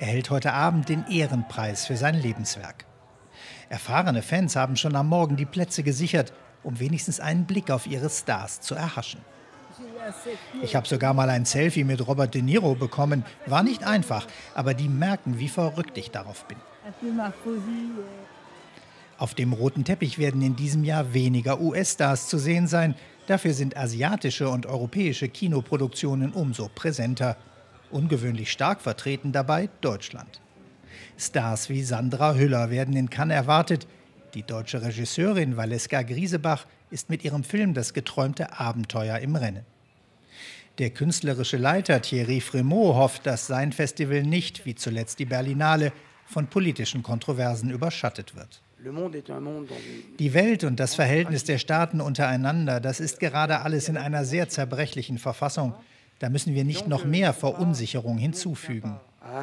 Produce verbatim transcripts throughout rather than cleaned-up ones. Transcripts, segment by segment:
erhält heute Abend den Ehrenpreis für sein Lebenswerk. Erfahrene Fans haben schon am Morgen die Plätze gesichert, um wenigstens einen Blick auf ihre Stars zu erhaschen. Ich habe sogar mal ein Selfie mit Robert De Niro bekommen. War nicht einfach, aber die merken, wie verrückt ich darauf bin. Auf dem roten Teppich werden in diesem Jahr weniger U S-Stars zu sehen sein. Dafür sind asiatische und europäische Kinoproduktionen umso präsenter. Ungewöhnlich stark vertreten dabei Deutschland. Stars wie Sandra Hüller werden in Cannes erwartet. Die deutsche Regisseurin Valeska Griesebach ist mit ihrem Film Das geträumte Abenteuer im Rennen. Der künstlerische Leiter Thierry Frémaux hofft, dass sein Festival nicht, wie zuletzt die Berlinale, von politischen Kontroversen überschattet wird. Die Welt und das Verhältnis der Staaten untereinander, das ist gerade alles in einer sehr zerbrechlichen Verfassung. Da müssen wir nicht noch mehr Verunsicherung hinzufügen.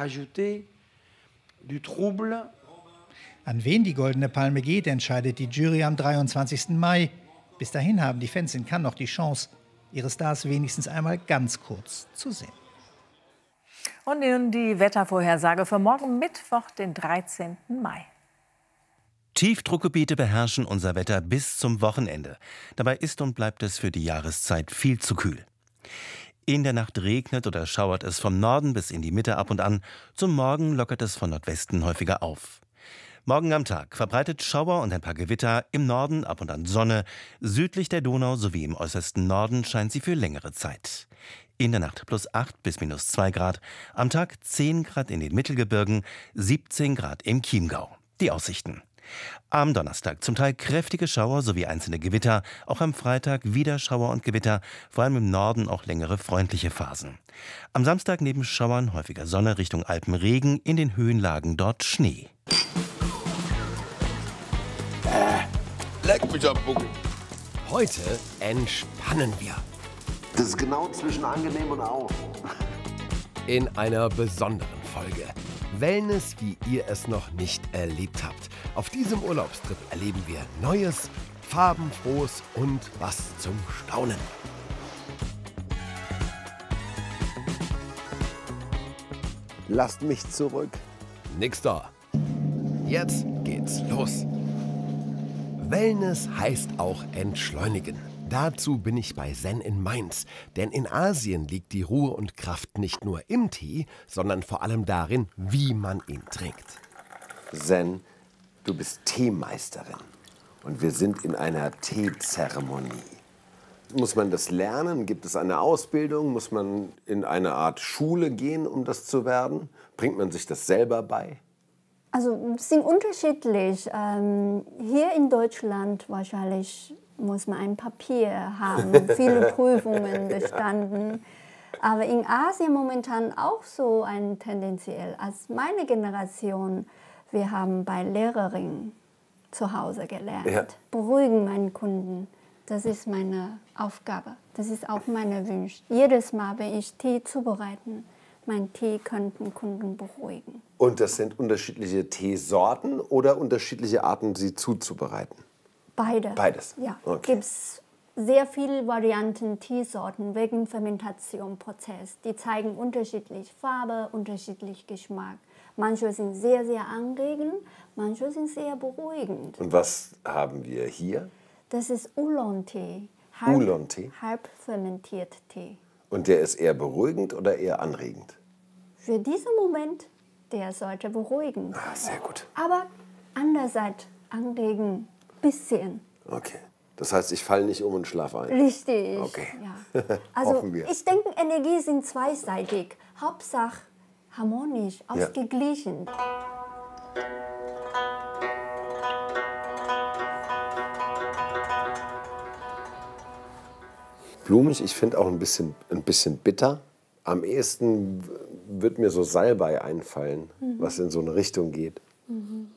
An wen die Goldene Palme geht, entscheidet die Jury am dreiundzwanzigsten Mai. Bis dahin haben die Fans in Cannes noch die Chance, ihre Stars wenigstens einmal ganz kurz zu sehen. Und nun die Wettervorhersage für morgen Mittwoch, den dreizehnten Mai. Tiefdruckgebiete beherrschen unser Wetter bis zum Wochenende. Dabei ist und bleibt es für die Jahreszeit viel zu kühl. In der Nacht regnet oder schauert es vom Norden bis in die Mitte ab und an. Zum Morgen lockert es von Nordwesten häufiger auf. Morgen am Tag verbreitet Schauer und ein paar Gewitter, im Norden ab und an Sonne. Südlich der Donau sowie im äußersten Norden scheint sie für längere Zeit. In der Nacht plus acht bis minus zwei Grad, am Tag zehn Grad in den Mittelgebirgen, siebzehn Grad im Chiemgau. Die Aussichten. Am Donnerstag zum Teil kräftige Schauer sowie einzelne Gewitter, auch am Freitag wieder Schauer und Gewitter, vor allem im Norden auch längere freundliche Phasen. Am Samstag neben Schauern häufiger Sonne Richtung Alpenregen, in den Höhenlagen dort Schnee. Äh, leck mich am Buckel. Heute entspannen wir. Das ist genau zwischen angenehm und auf. In einer besonderen Folge. Wellness, wie ihr es noch nicht erlebt habt. Auf diesem Urlaubstrip erleben wir Neues, Farbenfrohes und was zum Staunen. Lasst mich zurück. Nix da. Jetzt geht's los. Wellness heißt auch entschleunigen. Dazu bin ich bei Zen in Mainz. Denn in Asien liegt die Ruhe und Kraft nicht nur im Tee, sondern vor allem darin, wie man ihn trinkt. Zen, du bist Teemeisterin. Und wir sind in einer Teezeremonie. Muss man das lernen? Gibt es eine Ausbildung? Muss man in eine Art Schule gehen, um das zu werden? Bringt man sich das selber bei? Also, es sind unterschiedlich. Ähm, hier in Deutschland wahrscheinlich muss man ein Papier haben, viele Prüfungen bestanden. Aber in Asien momentan auch so ein tendenziell. Als meine Generation, wir haben bei Lehrerinnen zu Hause gelernt. Ja. Beruhigen meinen Kunden, das ist meine Aufgabe. Das ist auch mein Wunsch. Jedes Mal, wenn ich Tee zubereite, mein Tee könnten Kunden beruhigen. Und das sind unterschiedliche Teesorten oder unterschiedliche Arten, sie zuzubereiten? Beide. Beides? Ja. Okay. Gibt es sehr viele Varianten Teesorten wegen Fermentationsprozess. Die zeigen unterschiedlich Farbe, unterschiedlich Geschmack. Manche sind sehr, sehr anregend, manche sind sehr beruhigend. Und was haben wir hier? Das ist Oolong-Tee. Oolong-Tee? Halb fermentiert Tee. Und der ist eher beruhigend oder eher anregend? Für diesen Moment, der sollte beruhigend sein. Ah, sehr gut. Aber andererseits anregend, bisschen. Okay. Das heißt, ich falle nicht um und schlafe ein? Richtig. Okay. Ja. Also Hoffen wir. ich denke, Energie sind zweiseitig. Hauptsache harmonisch, ausgeglichen. Ja. Blumig, ich finde auch ein bisschen, ein bisschen bitter. Am ehesten wird mir so Salbei einfallen, mhm. was in so eine Richtung geht. Mhm.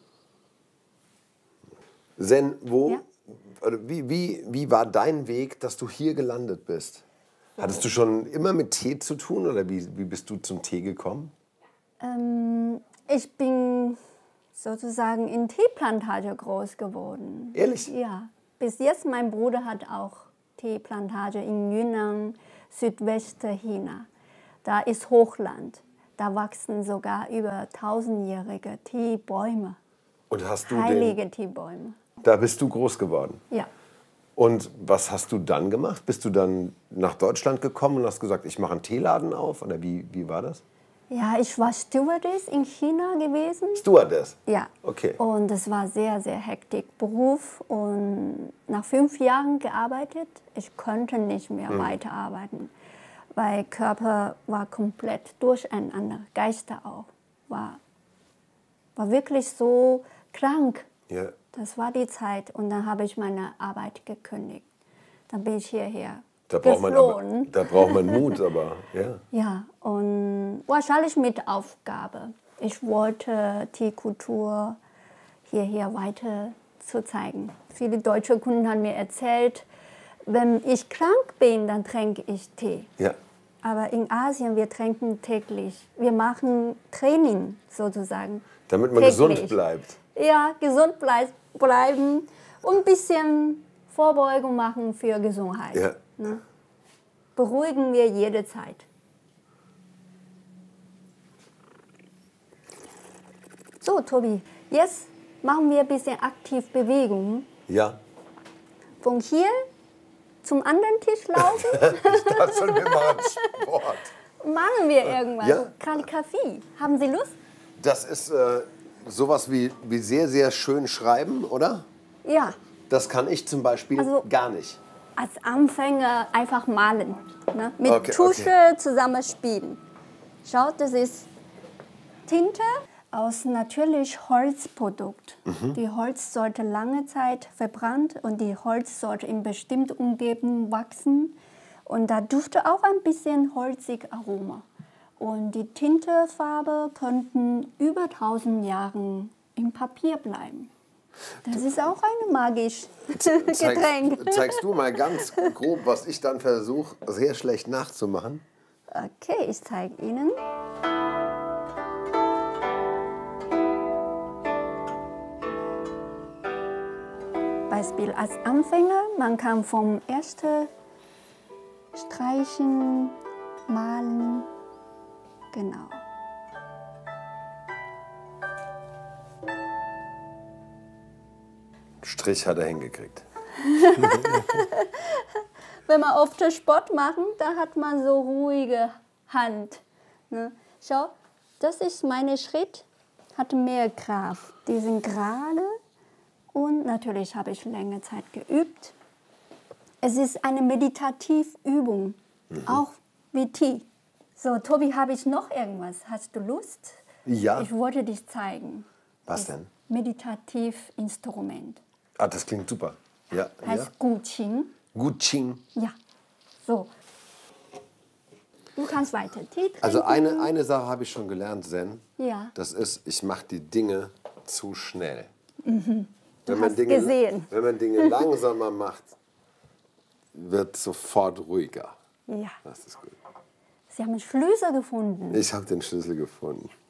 Zen, wo, ja? wie, wie, wie war dein Weg, dass du hier gelandet bist? Hattest du schon immer mit Tee zu tun oder wie, wie bist du zum Tee gekommen? Ähm, ich bin sozusagen in Teeplantage groß geworden. Ehrlich? Ja. Bis jetzt, mein Bruder hat auch Teeplantage in Yunnan, Südwestchina. Da ist Hochland. Da wachsen sogar über tausendjährige Teebäume. Und hast du Heilige den, Teebäume. Da bist du groß geworden. Ja. Und was hast du dann gemacht? Bist du dann nach Deutschland gekommen und hast gesagt, ich mache einen Teeladen auf? Oder wie, wie war das? Ja, ich war Stewardess in China gewesen. Stewardess? Ja. Okay. Und es war sehr, sehr hektisch Beruf. Und nach fünf Jahren gearbeitet, ich konnte nicht mehr Mhm. weiterarbeiten, weil Körper war komplett durcheinander, Geister auch. War, war wirklich so krank. Ja. Das war die Zeit. Und dann habe ich meine Arbeit gekündigt. Dann bin ich hierher Da braucht, man aber, geflohen. da braucht man Mut, aber ja. Ja, und wahrscheinlich mit Aufgabe. Ich wollte die Kultur hierher weiter zu zeigen. Viele deutsche Kunden haben mir erzählt, wenn ich krank bin, dann trinke ich Tee. Ja. Aber in Asien, wir trinken täglich. Wir machen Training sozusagen. Damit man täglich. gesund bleibt. Ja, gesund blei bleiben und ein bisschen Vorbeugung machen für Gesundheit. Ja. Ne? Beruhigen wir jede Zeit. So, Tobi, jetzt machen wir ein bisschen aktiv Bewegung. Ja. Von hier zum anderen Tisch laufen, Ich dachte schon, wir machen Sport. machen wir irgendwas. Ja. Kalligrafie. Haben Sie Lust? Das ist äh, sowas wie, wie sehr, sehr schön schreiben, oder? Ja, Das kann ich zum Beispiel Also- gar nicht. als Anfänger einfach malen. Ne? Mit Okay, Tusche okay. zusammen spielen. Schaut, das ist Tinte aus natürlich Holzprodukt. Mhm. Die Holz sollte lange Zeit verbrannt und die Holz sollte in bestimmter Umgebung wachsen. Und da dufte auch ein bisschen holzig Aroma. Und die Tintefarbe könnten über tausend Jahre im Papier bleiben. Das ist auch ein magisches Getränk. Zeigst, zeigst du mal ganz grob, was ich dann versuche, sehr schlecht nachzumachen? Okay, ich zeige Ihnen. Beispiel als Anfänger, man kann vom ersten Streichen, Malen, genau. Strich hat er hingekriegt. Wenn man oft Sport machen, da hat man so ruhige Hand. Ne? Schau, das ist mein Schritt, hat mehr Kraft. Die sind gerade und natürlich habe ich längere Zeit geübt. Es ist eine Meditativübung, mhm. auch wie Tee. So, Tobi, habe ich noch irgendwas? Hast du Lust? Ja. Ich wollte dich zeigen. Was denn? Meditativinstrument. Ah, das klingt super. Ja, Heißt ja. Guqing. Guqing. Ja, so. Du kannst weiter Tee trinken. Also eine, eine Sache habe ich schon gelernt, Zen. Ja. Das ist, ich mache die Dinge zu schnell. Mhm. Du Wenn man hast Dinge, gesehen. Wenn man Dinge langsamer macht, wird sofort ruhiger. Ja. Das ist gut. Sie haben Schlüssel gefunden. Ich habe den Schlüssel gefunden.